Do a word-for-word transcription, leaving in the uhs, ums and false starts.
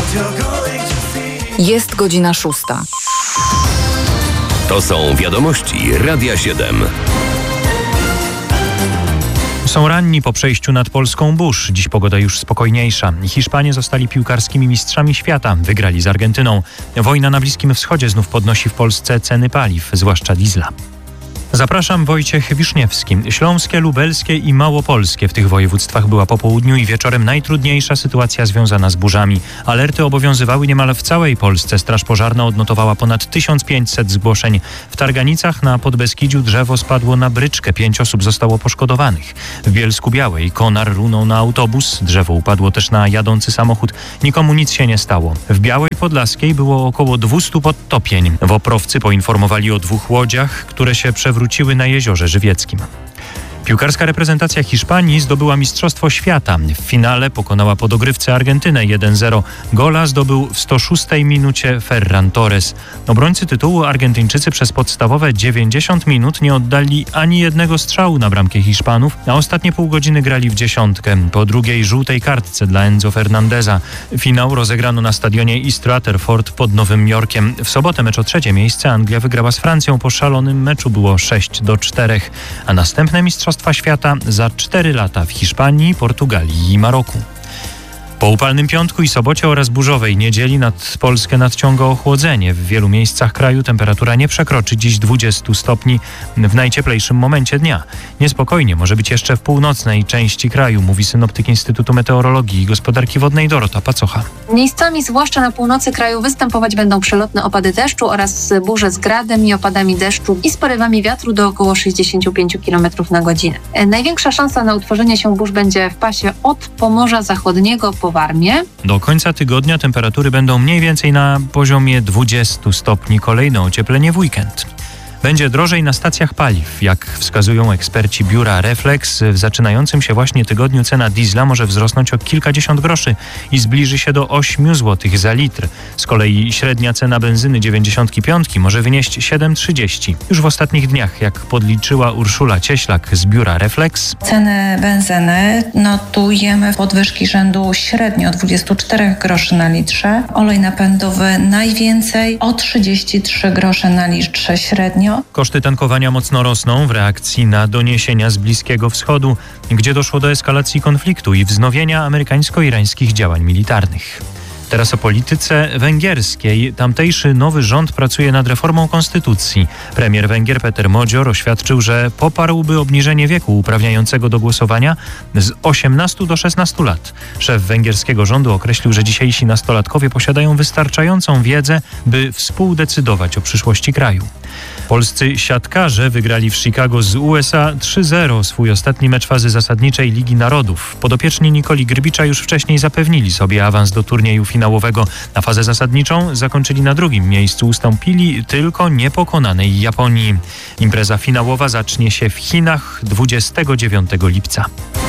Jest godzina szósta. To są wiadomości Radia siedem. Są ranni po przejściu nad polską burz. Dziś pogoda już spokojniejsza. Hiszpanie zostali piłkarskimi mistrzami świata. Wygrali z Argentyną. Wojna na Bliskim Wschodzie znów podnosi w Polsce ceny paliw, zwłaszcza diesla. Zapraszam, Wojciech Wiszniewski. Śląskie, lubelskie i małopolskie. W tych województwach była po południu i wieczorem najtrudniejsza sytuacja związana z burzami. Alerty obowiązywały niemal w całej Polsce. Straż Pożarna odnotowała ponad tysiąc pięćset zgłoszeń. W Targanicach na Podbeskidziu drzewo spadło na bryczkę. Pięć osób zostało poszkodowanych. W Bielsku-Białej konar runął na autobus. Drzewo upadło też na jadący samochód. Nikomu nic się nie stało. W Białej Podlaskiej było około dwieście podtopień. Woprowcy poinformowali o dwóch łodziach, które się przewróciły wróciły na Jeziorze Żywieckim. Piłkarska reprezentacja Hiszpanii zdobyła Mistrzostwo Świata. W finale pokonała po dogrywce Argentynę jeden zero. Gola zdobył w sto szóstej minucie Ferran Torres. Obrońcy tytułu Argentyńczycy przez podstawowe dziewięćdziesiąt minut nie oddali ani jednego strzału na bramkę Hiszpanów, a ostatnie pół godziny grali w dziesiątkę. Po drugiej żółtej kartce dla Enzo Fernandeza. Finał rozegrano na stadionie East Rutherford pod Nowym Jorkiem. W sobotę mecz o trzecie miejsce Anglia wygrała z Francją. Po szalonym meczu było sześć do czterech, a następne mistrzostwo Świata za cztery lata w Hiszpanii, Portugalii i Maroku. Po upalnym piątku i sobocie oraz burzowej niedzieli nad Polskę nadciąga ochłodzenie. W wielu miejscach kraju temperatura nie przekroczy dziś dwudziestu stopni w najcieplejszym momencie dnia. Niespokojnie może być jeszcze w północnej części kraju, mówi synoptyk Instytutu Meteorologii i Gospodarki Wodnej Dorota Pacocha. Miejscami, zwłaszcza na północy kraju, występować będą przelotne opady deszczu oraz burze z gradem i opadami deszczu i z porywami wiatru do około sześćdziesiąt pięć kilometrów na godzinę. Największa szansa na utworzenie się burz będzie w pasie od Pomorza Zachodniego po Warmię. Do końca tygodnia temperatury będą mniej więcej na poziomie dwudziestu stopni. Kolejne ocieplenie w weekend. Będzie drożej na stacjach paliw. Jak wskazują eksperci biura Reflex, w zaczynającym się właśnie tygodniu cena diesla może wzrosnąć o kilkadziesiąt groszy i zbliży się do ośmiu złotych za litr. Z kolei średnia cena benzyny dziewięćdziesiątki piątki może wynieść siedem trzydzieści. Już w ostatnich dniach, jak podliczyła Urszula Cieślak z biura Reflex, ceny benzyny notujemy podwyżki rzędu średnio dwadzieścia cztery groszy na litrze. Olej napędowy najwięcej o trzydzieści trzy grosze na litrze średnio. Koszty tankowania mocno rosną w reakcji na doniesienia z Bliskiego Wschodu, gdzie doszło do eskalacji konfliktu i wznowienia amerykańsko-irańskich działań militarnych. Teraz o polityce węgierskiej. Tamtejszy nowy rząd pracuje nad reformą konstytucji. Premier Węgier Peter Modzior oświadczył, że poparłby obniżenie wieku uprawniającego do głosowania z osiemnastu do szesnastu lat. Szef węgierskiego rządu określił, że dzisiejsi nastolatkowie posiadają wystarczającą wiedzę, by współdecydować o przyszłości kraju. Polscy siatkarze wygrali w Chicago z U S A trzy zero swój ostatni mecz fazy zasadniczej Ligi Narodów. Podopieczni Nikoli Grbicza już wcześniej zapewnili sobie awans do turnieju finałowego. Na fazę zasadniczą zakończyli na drugim miejscu. Ustąpili tylko niepokonanej Japonii. Impreza finałowa zacznie się w Chinach dwudziestego dziewiątego lipca.